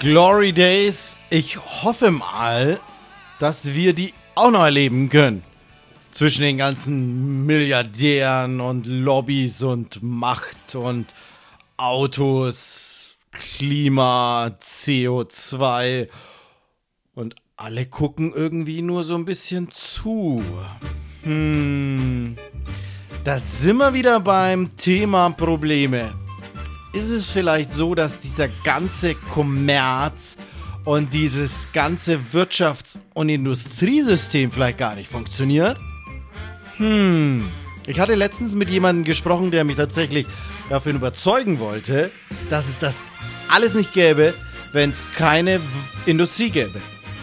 Glory Days. Ich hoffe mal, dass wir die auch noch erleben können. Zwischen den ganzen Milliardären und Lobbys und Macht und Autos, Klima, CO2 und alle gucken irgendwie nur so ein bisschen zu. Da sind wir wieder beim Thema Probleme. Ist es vielleicht so, dass dieser ganze Kommerz und dieses ganze Wirtschafts- und Industriesystem vielleicht gar nicht funktioniert? Ich hatte letztens mit jemandem gesprochen, der mich tatsächlich davon überzeugen wollte, dass es das alles nicht gäbe, wenn es keine Industrie gäbe.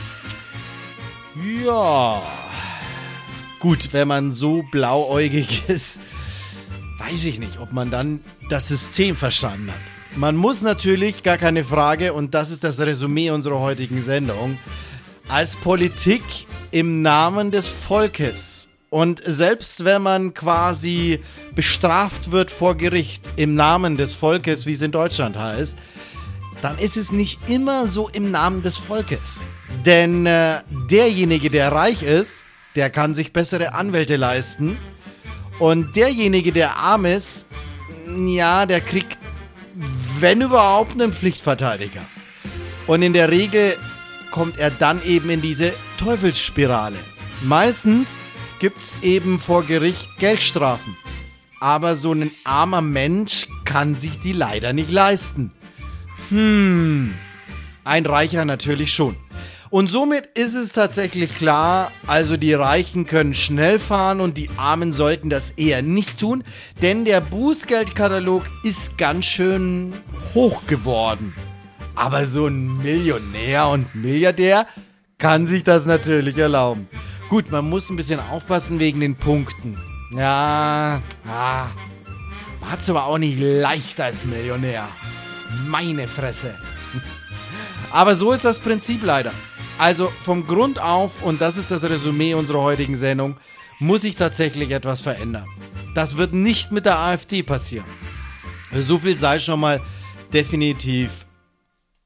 Ja, gut, wenn man so blauäugig ist, weiß ich nicht, ob man dann das System verstanden hat. Man muss natürlich, gar keine Frage, und das ist das Resümee unserer heutigen Sendung, als Politik im Namen des Volkes. Und selbst wenn man quasi bestraft wird vor Gericht im Namen des Volkes, wie es in Deutschland heißt, dann ist es nicht immer so im Namen des Volkes. Denn derjenige, der reich ist, der kann sich bessere Anwälte leisten. Und derjenige, der arm ist, ja, der kriegt, wenn überhaupt, einen Pflichtverteidiger. Und in der Regel kommt er dann eben in diese Teufelsspirale. Meistens gibt's eben vor Gericht Geldstrafen. Aber so ein armer Mensch kann sich die leider nicht leisten. Ein Reicher natürlich schon. Und somit ist es tatsächlich klar, also die Reichen können schnell fahren und die Armen sollten das eher nicht tun, denn der Bußgeldkatalog ist ganz schön hoch geworden. Aber so ein Millionär und Milliardär kann sich das natürlich erlauben. Gut, man muss ein bisschen aufpassen wegen den Punkten. Ja, man hat es aber auch nicht leicht als Millionär. Meine Fresse. Aber so ist das Prinzip leider. Also vom Grund auf, und das ist das Resümee unserer heutigen Sendung, muss sich tatsächlich etwas verändern. Das wird nicht mit der AfD passieren. So viel sei schon mal definitiv